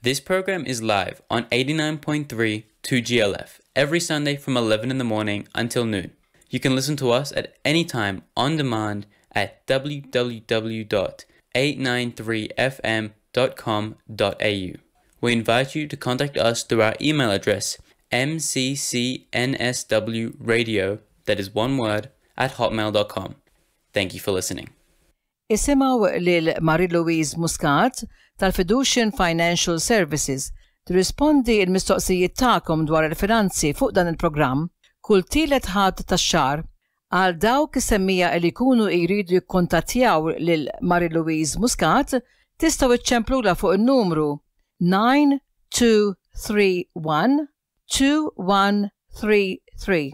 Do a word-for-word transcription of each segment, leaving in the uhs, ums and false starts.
This program is live on eighty-nine point three two G L F every Sunday from eleven in the morning until noon. You can listen to us at any time on demand at w w w dot eight nine three f m dot com dot a u. We invite you to contact us through our email address m c c n s w radio, that is one word, at hotmail dot com. Thank you for listening. Isimaw lil Marie-Louise Muscat tal-Fiducian Financial Services tirrispondi l-mistoqsijiet tagħkom dwar il-finanzi fuq dan il-programm kull tielet ħadd tax-xahar għal dawk is-semmija li jkunu jridu jikkuntattjaw lil Marie-Louise Muscat tistgħu iċċemplula fuq in-numru nine two three one two one three three.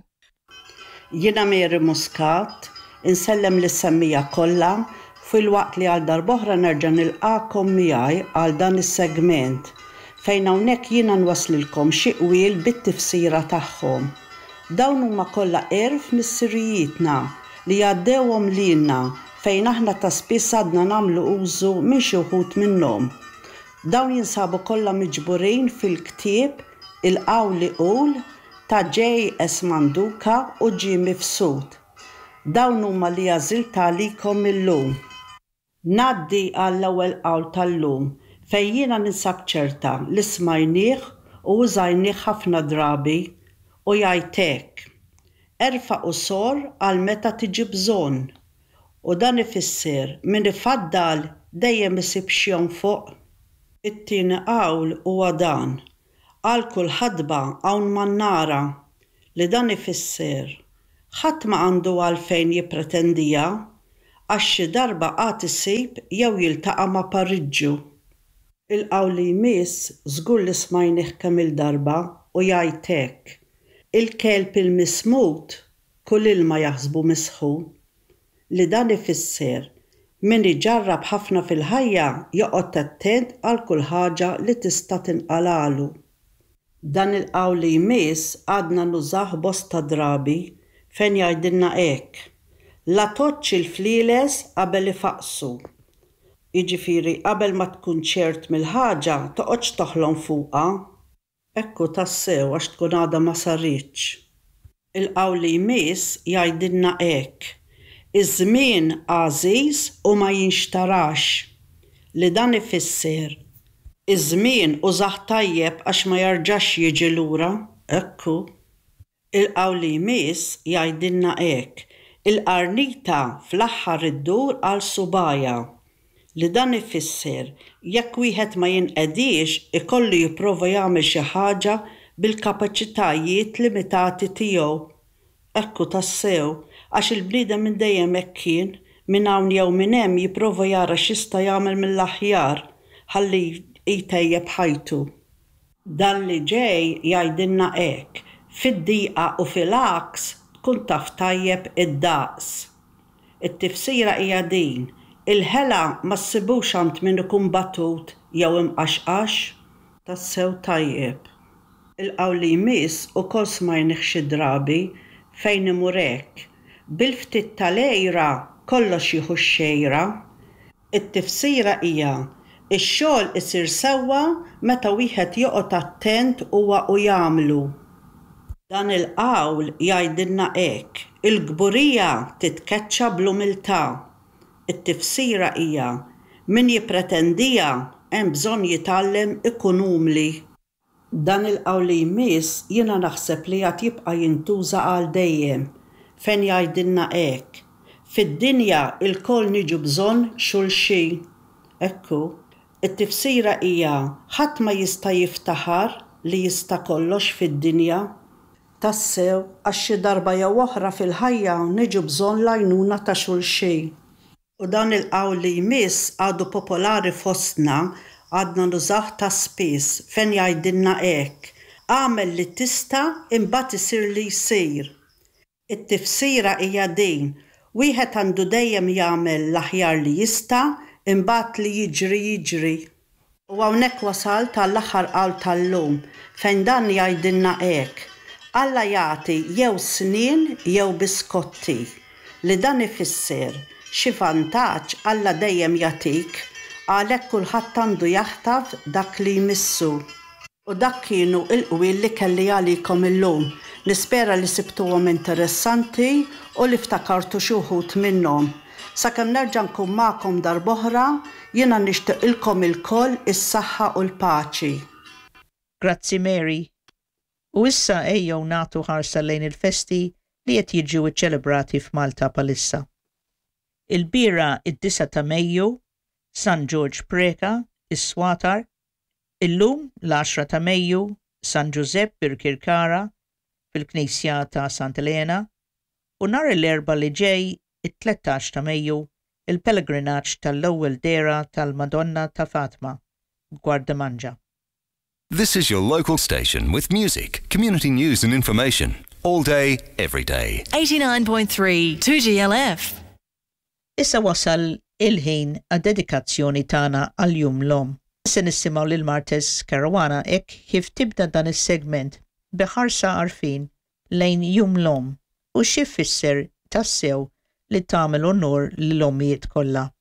Jiena Mary Muscat, insellem lis-semmija kollha fil-waqt li għal darb'oħra nerġa' nilqakom miegħi għal dan is-segment fejn hawnhekk jiena nwaslilkom xi qwiel bit-tifsira tagħhom. Dawn huma kollha erf mis-sirrijietna li għaddewhom lilna fejn aħna ta' spiss għadna nagħmlu użu minn xi wħud minnhom. Dawn jinsabu kollha miġburin fil-ktieb Il-Qawli Qul ta' J S Manduka u Jimmy Fsud. Dawn huma li għażilt għalikom illum. Ngħaddi għall-ewwel qawl tal-lum fejn jiena ninsab ċerta li smajnieh u użajnieh ħafna drabi u jgħid hekk: erfa' qusor għal meta tiġi bżonn. U dan ifisser min ifaddal dejjem isib xi jonfoq. It-tieni qawl huwa dan: għal kull ħadba hawn mannara, li dan ifisser ħadd ma għandu għalfejn jippretendija għax xi darba qatt isib jew jiltaqa' ma' Pariġġu. Il-qawl li jmiss żgur li smajnieh kemm il-darba u jgħid hekk: il-kelb il-mismut kull ilma jaħsbu misħu. Li dan ifisser min iġarrab ħafna fil-ħajja joqgħod attent għal kull ħaġa li tista' tinqalalu. Dan il-qawl li jmiss għadna nużah bosta drabi fejn jgħidilna hekk: la toċċ il-fliles qabel ifaqsu. Jiġifieri qabel ma tkun ċert mill-ħaġa toqgħodx toħlom fuqha. Ekku tassew għax tkun għadha ma saritx. Il-qawl li jmiss jgħidilna hekk: iż-żmien għażiż u ma jinxtarax. Li dan ifisser iż-żmien użah tajjeb għax ma jerġax jiġi lura. Ekku. Il-qawl li jmiss jgħidilna hekk: il-qarnita fl-aħħar iddur għal subajja. Li dan ifisser jekk wieħed ma jinqedix ikollu jipprova jagħmel xi ħaġa bil-kapaċitajiet limitati tiegħu. Ekku tassew għax il-bniedem minn dejjem hekk kien, minn hawn jew minn hemm jipprova jara x'jista' jagħmel mill-aħjar ħalli jtejjeb ħajtu. Dan li ġej jgħidilna hekk: fid-dieqa u fil-għaks tkun taf tajjeb id-daqs. It-tifsira hija din: il-ħela ma ssibux għand min ikun batut jew imqaxqax. Tassew tajjeb. Il-qawl li jmiss ukoll smajnieh xi drabi fejn imur hekk: bil-ftit tal-għejra kollox jieħu x-xejra. It-tifsira hija: ix-xogħol isir sewwa meta wieħed joqgħod attent huwa u jagħmlu. Dan il-qawl jgħidilna hekk: il-gburija titkeċċa bl-umiltà. It-tifsira hija: min jippretendija hemm bżonn jitgħallem ikun umli. Dan il-qawl li jmiss jiena naħseb li qed jibqa' jintuża għal dejjem fejn jgħidilna hekk: fid-dinja lkoll niġu bżonn xulxin. Ekku. It-tifsira hija: ħadd ma jista' jiftaħar li jista' kollox fid-dinja. Tassew għax xi darba jew oħra fil-ħajja niġu bżonn l-għajnuna ta' xulxin. U dan il-qawl li jmiss għadu popolari fostna, għadna nużah ta' spiss fejn jgħidilna hekk: għamel li tista' imbagħad isir li jsir. It-tifsira hija din: wieħed għandu dejjem jagħmel l-aħjar li jista' imbagħad li jiġri jiġri. U hawnhekk wasalt għall-aħħar qawl tal-lum fejn dan jgħidilna hekk: Alla jagħti jew snien jew biskotti. Li dan ifisser xi vantaġġ Alla dejjem jagħtik Għalhekk kulħadd għandu jaħtaf dak li jmissu. U dak kienu il-qwiel li kelli għalikom illum. Nispera li sibtuhom interessanti u li ftakartu xi wħud minnhom. Sakemm nerġa' nkun magħkom darb'oħra, jiena nixtieq ilkom ilkoll is-saħħa u l-paċi. Grazzi Mary. U issa ejjew nagħtu ħarsa lejn il-festi li qed jiġu iċċelebrati f'Malta bħalissa. Il-bira id-disa ta' Mejju, San George Preka, is-Swatar, illum l-għaxra ta' Mejju, San Giuseppe Birkirkara, fil-Knisja ta' Santa Elena, u nhar l-erba' li ġej, it-tlettax ta' Mejju, il-pellegrinaġġ tal-ewwel dera tal-Madonna ta' Fatma, Guardamangia. This is your local station with music, community news and information, all day, every day. eighty-nine point three two G L F. Issa wasal il-ħin għad-dedikazzjoni tagħna għal-jum l-om. Se nisimgħu lil Martes Caruana hekk kif tibda dan is-segment biħarsa għarfien lejn jum l-om u xi fisser tassew li tagħmel onur lill-ommijiet kollha.